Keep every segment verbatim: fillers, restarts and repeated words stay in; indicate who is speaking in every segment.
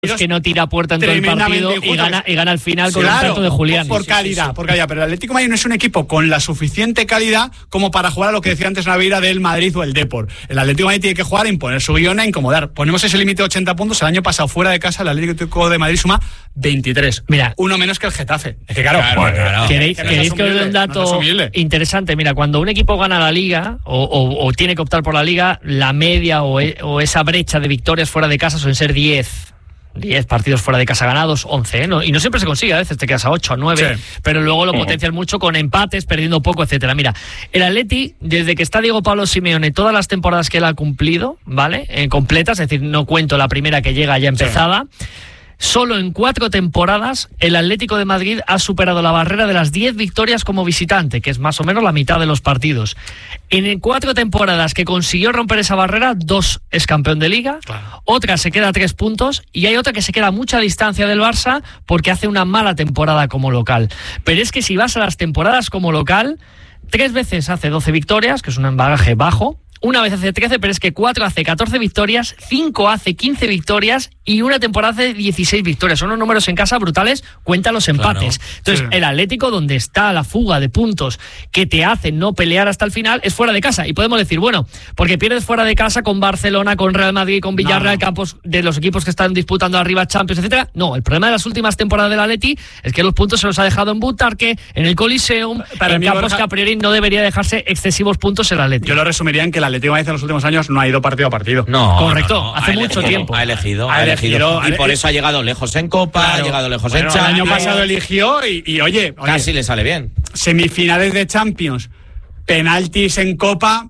Speaker 1: Es que no tira puerta en todo el partido y gana, y gana al final con claro, un tanto de Julián.
Speaker 2: Por calidad, sí, sí, sí. por calidad. Pero el Atlético de Madrid no es un equipo con la suficiente calidad como para jugar a lo que decía antes Naveira del Madrid o el Depor. El Atlético de Madrid tiene que jugar a imponer su guión, a incomodar. Ponemos ese límite de ochenta puntos. El año pasado, fuera de casa, el Atlético de Madrid suma veintitrés.
Speaker 1: Mira,
Speaker 2: uno menos que el Getafe. Es que claro,
Speaker 1: claro,
Speaker 2: bueno,
Speaker 1: claro. ¿Queréis, que, ¿queréis que os dé un dato no interesante? Mira, cuando un equipo gana la Liga o, o, o tiene que optar por la Liga, la media o, e, o esa brecha de victorias fuera de casa suelen ser diez. diez partidos fuera de casa ganados, once, ¿eh? ¿no? Y no siempre se consigue, a veces te quedas a ocho, a nueve, sí. pero luego lo potencias mucho con empates, perdiendo poco, etcétera. Mira, el Atleti, desde que está Diego Pablo Simeone, todas las temporadas que él ha cumplido, ¿vale? Eh, completas, es decir, no cuento la primera que llega ya empezada, sí. Solo en cuatro temporadas el Atlético de Madrid ha superado la barrera de las diez victorias como visitante, que es más o menos la mitad de los partidos. En cuatro temporadas que consiguió romper esa barrera, dos es campeón de Liga, claro. Otra se queda a tres puntos y hay otra que se queda a mucha distancia del Barça porque hace una mala temporada como local. Pero es que si vas a las temporadas como local, tres veces hace doce victorias, que es un bagaje bajo. Una vez hace trece, pero es que cuatro hace catorce victorias, cinco hace quince victorias y una temporada hace dieciséis victorias. Son unos números en casa brutales, cuenta los empates. Claro, Entonces, sí. El Atlético, donde está la fuga de puntos que te hacen no pelear hasta el final, es fuera de casa. Y podemos decir, bueno, porque pierdes fuera de casa con Barcelona, con Real Madrid, con Villarreal, no, no. campos de los equipos que están disputando arriba Champions, etcétera. No, el problema de las últimas temporadas del Atleti es que los puntos se los ha dejado en Butarque, en el Coliseum, Para en campos Borja... que a priori no debería dejarse excesivos puntos el Atleti.
Speaker 2: Yo lo resumiría en que el Atlético de Madrid en los últimos años no ha ido partido a partido.
Speaker 1: No, correcto, no, no.
Speaker 3: ha
Speaker 1: hace mucho
Speaker 3: elegido,
Speaker 1: tiempo.
Speaker 3: Ha elegido,
Speaker 2: ha
Speaker 3: ha elegido.
Speaker 2: elegido
Speaker 3: y por eso ha llegado lejos en Copa, claro. ha llegado lejos bueno, en Champions.
Speaker 2: El año pasado eligió y, y oye, oye,
Speaker 3: casi le sale bien.
Speaker 2: Semifinales de Champions, penaltis en Copa.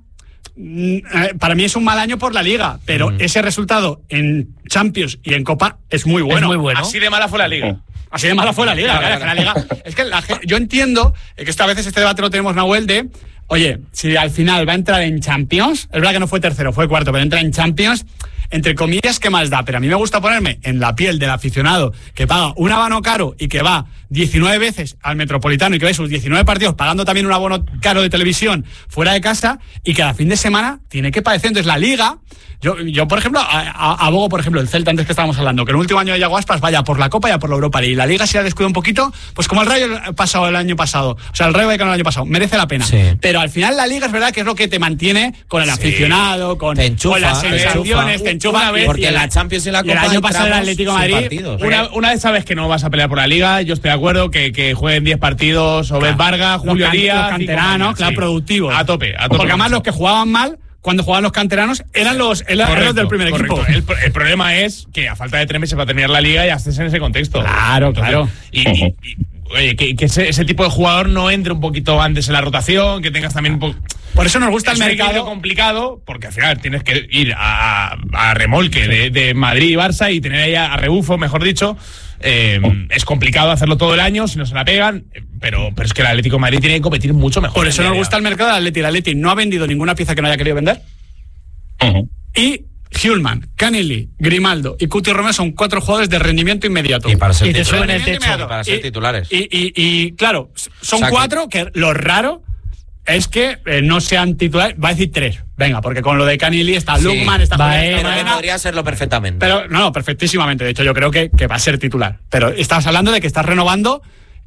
Speaker 2: Para mí es un mal año por la Liga, pero mm. ese resultado en Champions y en Copa es muy bueno.
Speaker 1: Es muy bueno.
Speaker 4: Así de mala fue la Liga.
Speaker 2: Así de mala fue la Liga. Claro, claro. La Liga es que la, yo entiendo que esta vez este debate lo tenemos, Nahuel, de oye, si al final va a entrar en Champions, es verdad que no fue tercero, fue cuarto, pero entra en Champions, entre comillas, ¿qué más da? Pero a mí me gusta ponerme en la piel del aficionado que paga un abono caro y que va diecinueve veces al Metropolitano y que ve sus diecinueve partidos pagando también un abono caro de televisión fuera de casa y que a fin de semana tiene que padecer. Entonces la Liga, yo, yo por ejemplo, a, a, abogo, por ejemplo, el Celta antes que estábamos hablando, que el último año de Yago Aspas vaya por la Copa y a por la Europa League. Y la Liga se ha descuidado un poquito, pues como el Rayo pasado el año pasado, o sea, el Rayo Vallecano el año pasado, merece la pena. Sí. Pero al final la Liga es verdad que es lo que te mantiene con el sí. aficionado, con,
Speaker 3: enchufa,
Speaker 2: con las sensaciones, te enchufa una vez.
Speaker 3: Porque en la Champions y la Copa
Speaker 2: el año pasado el Atlético de Madrid,
Speaker 4: una, una vez sabes que no vas a pelear por la Liga, yo estoy de acuerdo que, que jueguen diez partidos, Obed claro. Vargas, Julio
Speaker 2: los
Speaker 4: Díaz,
Speaker 2: los canteranos, claro, sí. productivos.
Speaker 4: A tope, a tope.
Speaker 2: Porque además los que jugaban mal, cuando jugaban los canteranos, eran los, eran correcto, los del primer
Speaker 4: correcto.
Speaker 2: equipo.
Speaker 4: El, el problema es que a falta de tres meses para terminar la Liga ya estés en ese contexto.
Speaker 2: Claro, Entonces, claro.
Speaker 4: Y, y, y oye, que, que ese, ese tipo de jugador no entre un poquito antes en la rotación, que tengas también un poco...
Speaker 2: Por eso nos gusta
Speaker 4: es
Speaker 2: el mercado.
Speaker 4: Es complicado, porque al final tienes que ir a, a remolque de, de Madrid y Barça y tener ahí a, a rebufo, mejor dicho. Eh, es complicado hacerlo todo el año si no se la pegan, pero, pero es que el Atlético de Madrid tiene que competir mucho mejor.
Speaker 2: Por eso nos gusta el mercado del Atleti. El Atleti no ha vendido ninguna pieza que no haya querido vender. Uh-huh. Y Hjulman, Canelli, Grimaldo y Cuti Romero son cuatro jugadores de rendimiento inmediato.
Speaker 3: Y para ser,
Speaker 1: y
Speaker 3: titulares.
Speaker 1: El techo.
Speaker 3: Y para ser
Speaker 2: y,
Speaker 3: titulares.
Speaker 2: Y, y, y claro, son
Speaker 3: o sea,
Speaker 2: cuatro que... que lo raro es que eh, no sean titulares. Va a decir tres. Venga, porque con lo de Canelli está sí, Lukman, está
Speaker 3: Baena, pero podría serlo perfectamente.
Speaker 2: Pero no, no, perfectísimamente. De hecho, yo creo que, que va a ser titular. Pero estás hablando de que estás renovando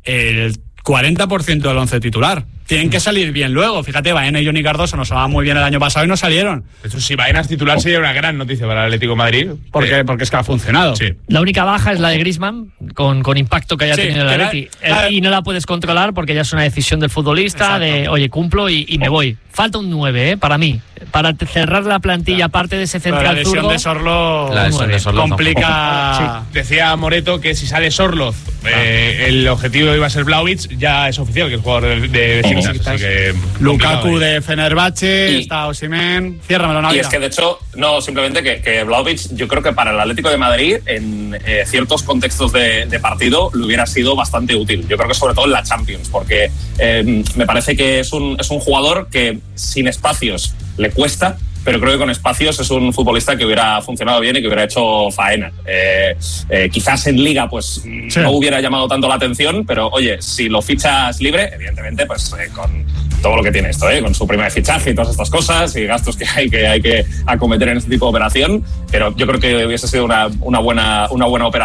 Speaker 2: el cuarenta por ciento del once titular. Tienen que salir bien luego. Fíjate, Baena y Johnny Cardoso nos va muy bien el año pasado y no salieron.
Speaker 4: Eso, si Baena es titular sería una gran noticia para el Atlético de Madrid.
Speaker 2: ¿Por qué? Porque es que ha funcionado.
Speaker 4: Sí.
Speaker 1: La única baja es la de Griezmann, con, con impacto que haya sí, tenido el Atleti. La... Y no la puedes controlar porque ya es una decisión del futbolista. Exacto. De, oye, cumplo y, y me voy. Falta un nueve, ¿eh? Para mí. Para cerrar la plantilla, aparte de ese central
Speaker 2: la lesión
Speaker 1: zurdo,
Speaker 2: de Sorlo,
Speaker 3: la lesión de Sorlo
Speaker 2: complica.
Speaker 4: Sí. Decía Moreto que si sale Sorloz, ah. eh, el objetivo iba a ser Vlahovic. Ya es oficial que el jugador de, de Besiktas. Así que
Speaker 2: Lukaku de Fenerbahce, y, está Osimhen. Ciérramelo, Navidad.
Speaker 5: Y es que de hecho, no, simplemente que, que Vlahovic, yo creo que para el Atlético de Madrid, en eh, ciertos contextos de, de partido, le hubiera sido bastante útil. Yo creo que sobre todo en la Champions, porque eh, me parece que es un, es un jugador que sin espacios le cuesta, pero creo que con espacios es un futbolista que hubiera funcionado bien y que hubiera hecho faena. Eh, eh, quizás en Liga pues sí. no hubiera llamado tanto la atención, pero oye, si lo fichas libre, evidentemente pues eh, con, todo lo que tiene esto, ¿eh? Con su prima de fichaje y todas estas cosas y gastos que hay que, hay que acometer en este tipo de operación, pero yo creo que hubiese sido una, una, buena, una buena operación